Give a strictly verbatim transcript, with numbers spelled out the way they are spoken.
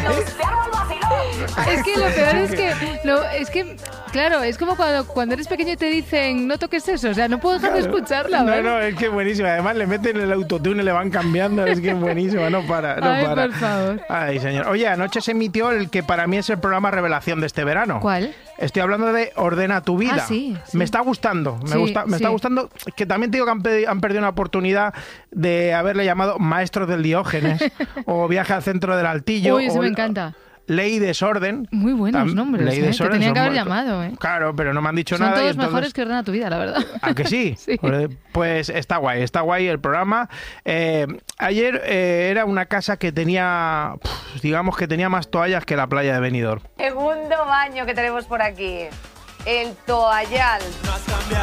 Es que lo peor es que, lo, es que, claro, es como cuando, cuando eres pequeño y te dicen no toques eso, o sea, no puedo dejar de escucharla, No, ¿verdad? no, es que es buenísima. Además le meten el autotune y le van cambiando, es que es buenísima, no para, no Ay, para. por favor. Ay, señor. Oye, anoche se emitió el que para mí es el programa revelación de este verano. ¿Cuál? Estoy hablando de Ordena tu vida. Ah, sí, sí. Me está gustando, me, Sí, gusta, me sí. está gustando, que también te digo que han, pe- han perdido una oportunidad de haberle llamado Maestros del Diógenes o Viaje al centro del Altillo. Uy, eso o me encanta. Ley y Desorden. Muy buenos Tam- nombres, Ley y ¿eh? Te Desorden tenían que son haber buenos. llamado, ¿eh? Claro, pero no me han dicho Son nada. y todos entonces... mejores que Ordena tu vida, la verdad. ¿A que sí? Sí. Pues está guay, está guay el programa. Eh, ayer eh, era una casa que tenía, pf, digamos que tenía más toallas que la playa de Benidorm. Segundo baño que tenemos por aquí. El toallal.